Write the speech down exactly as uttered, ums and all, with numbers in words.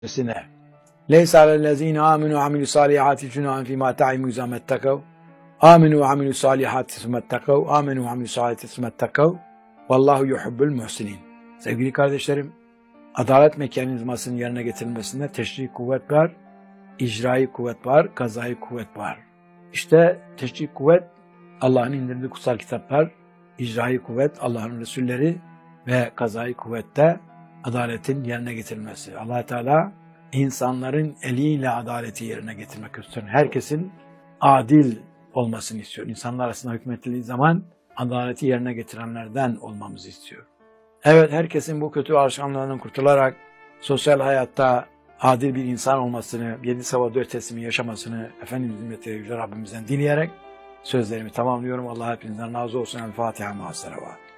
Sine. Leysa alellezine amenu ve amilü salihati cunahun fîmâ ta'imu izâmettekev. Amenu ve amilü salihati sümmettekev. Amenu ve amilü salihati sümmettekev. Vallahu yuhibbul muhsinin. Sevgili kardeşlerim, adalet mekanizmasının yerine getirilmesinde teşri kuvvet var, icrai kuvvet var, kazai kuvvet var. İşte teşri kuvvet Allah'ın indirdiği kutsal kitaplar, icrai kuvvet Allah'ın Resulleri ve kazai kuvvette adaletin yerine getirilmesi. Allah Teala insanların eliyle adaleti yerine getirmek istiyor. Herkesin adil olmasını istiyor. İnsanlar arasında hükmettiği zaman adaleti yerine getirenlerden olmamızı istiyor. Evet, herkesin bu kötü alışkanlığından kurtularak sosyal hayatta adil bir insan olmasını, yedi sabah dört teslimi yaşamasını Efendimiz'in ve Yüce Rabbimizden dileyerek sözlerimi tamamlıyorum. Allah hepinizden razı olsun. El Fatiha ma'as salavat.